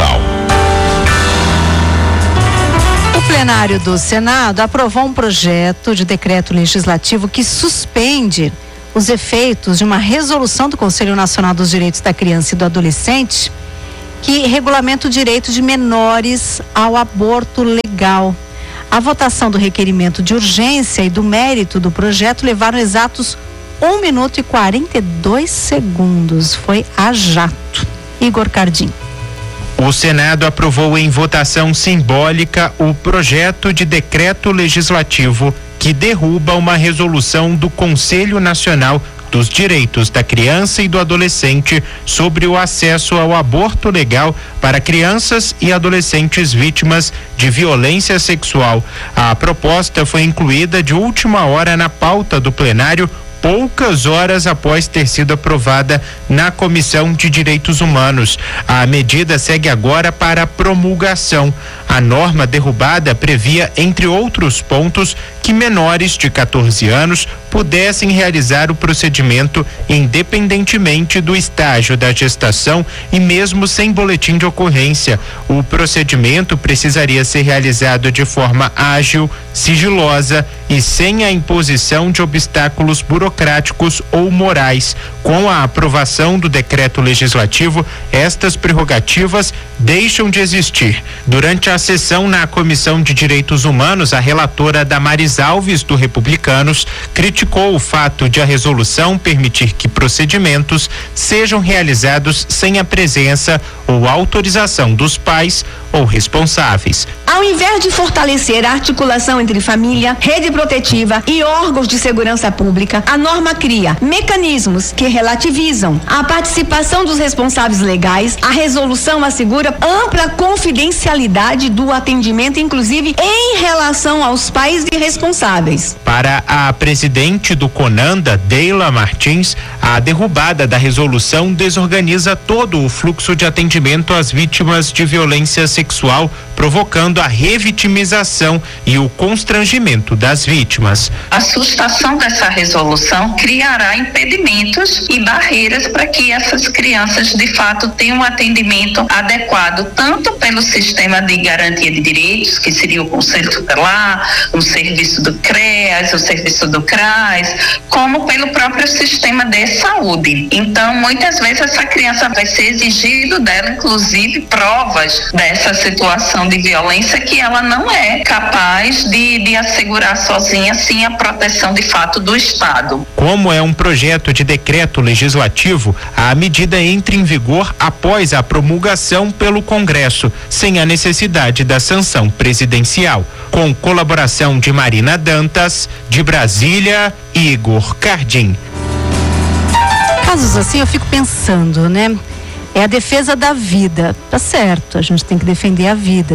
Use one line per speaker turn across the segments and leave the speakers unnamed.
Local.
O plenário do Senado aprovou um projeto de decreto legislativo que suspende os efeitos de uma resolução do Conselho Nacional dos Direitos da Criança e do Adolescente que regulamenta o direito de menores ao aborto legal. A votação do requerimento de urgência e do mérito do projeto levaram exatos 1 minuto e 42 segundos. Foi a jato. Igor Cardim.
O Senado aprovou em votação simbólica o projeto de decreto legislativo que derruba uma resolução do Conselho Nacional dos Direitos da Criança e do Adolescente sobre o acesso ao aborto legal para crianças e adolescentes vítimas de violência sexual. A proposta foi incluída de última hora na pauta do plenário, poucas horas após ter sido aprovada na Comissão de Direitos Humanos. A medida segue agora para promulgação. A norma derrubada previa, entre outros pontos, que menores de 14 anos pudessem realizar o procedimento independentemente do estágio da gestação e mesmo sem boletim de ocorrência. O procedimento precisaria ser realizado de forma ágil, sigilosa e sem a imposição de obstáculos burocráticos ou morais. Com a aprovação do decreto legislativo, estas prerrogativas deixam de existir. Durante a sessão na Comissão de Direitos Humanos, a relatora Damares Alves, do Republicanos, criticou o fato de a resolução permitir que procedimentos sejam realizados sem a presença ou autorização dos pais ou responsáveis.
Ao invés de fortalecer a articulação entre família, rede protetiva e órgãos de segurança pública, a norma cria mecanismos que relativizam a participação dos responsáveis legais. A resolução assegura ampla confidencialidade do atendimento, inclusive em relação aos pais e responsáveis.
Para a presidente do CONANDA, Deila Martins, a derrubada da resolução desorganiza todo o fluxo de atendimento às vítimas de violência sexual, provocando a revitimização e o constrangimento das vítimas.
A sustação dessa resolução criará impedimentos e barreiras para que essas crianças de fato tenham um atendimento adequado, tanto pelo sistema de garantia de direitos, que seria o Conselho Tutelar, o serviço do CREAS, o serviço do CRAS, como pelo próprio sistema de saúde. Então, muitas vezes essa criança vai ser exigido dela, inclusive, provas dessa situação de violência que ela não é capaz de assegurar sozinha, sem a proteção de fato do Estado.
Como é um projeto de decreto legislativo, a medida entra em vigor após a promulgação pelo Congresso, sem a necessidade da sanção presidencial. Com colaboração de Marina Dantas, de Brasília, Igor Cardim.
Casos assim eu fico pensando, né? É a defesa da vida, tá certo, a gente tem que defender a vida,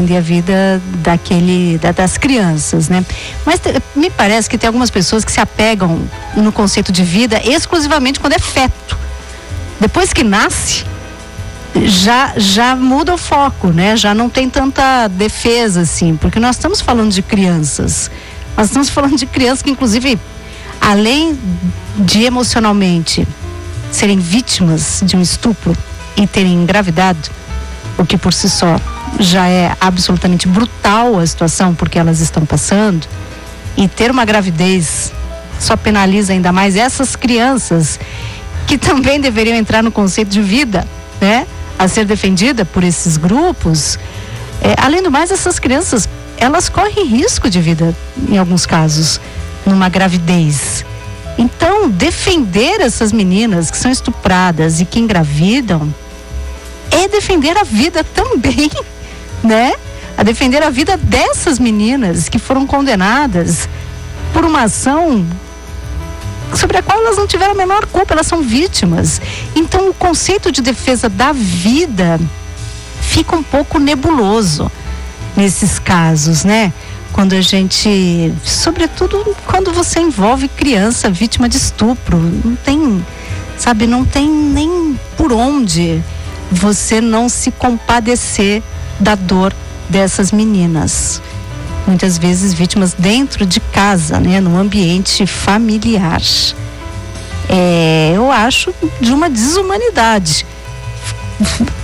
das crianças, né? Mas me parece que tem algumas pessoas que se apegam no conceito de vida exclusivamente quando é feto. Depois que nasce, já muda o foco, né? Já não tem tanta defesa assim, porque nós estamos falando de crianças, que inclusive, além de emocionalmente serem vítimas de um estupro e terem engravidado, o que por si só já é absolutamente brutal a situação porque elas estão passando, e ter uma gravidez só penaliza ainda mais essas crianças que também deveriam entrar no conceito de vida, né? A ser defendida por esses grupos. Além do mais, essas crianças, elas correm risco de vida em alguns casos numa gravidez. Então, defender essas meninas que são estupradas e que engravidam é defender a vida também, né? A defender a vida dessas meninas que foram condenadas por uma ação sobre a qual elas não tiveram a menor culpa, elas são vítimas. Então, o conceito de defesa da vida fica um pouco nebuloso nesses casos, né? Quando a gente, sobretudo quando você envolve criança vítima de estupro, não tem nem por onde você não se compadecer da dor dessas meninas. Muitas vezes vítimas dentro de casa, né, no ambiente familiar. Eu acho de uma desumanidade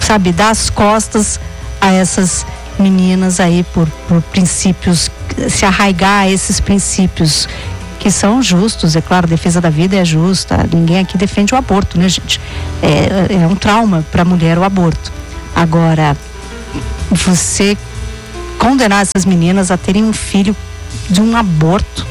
sabe, dar as costas a essas meninas aí por princípios, se arraigar a esses princípios que são justos. É claro, a defesa da vida é justa, ninguém aqui defende o aborto, né, gente? É um trauma para a mulher o aborto. Agora, você condenar essas meninas a terem um filho de um aborto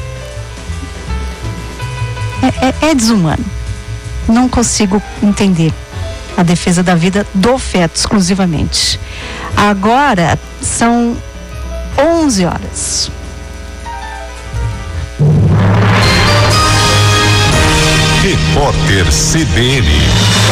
é desumano. Não consigo entender a defesa da vida do feto exclusivamente. Agora são 11 horas.
Repórter CBN.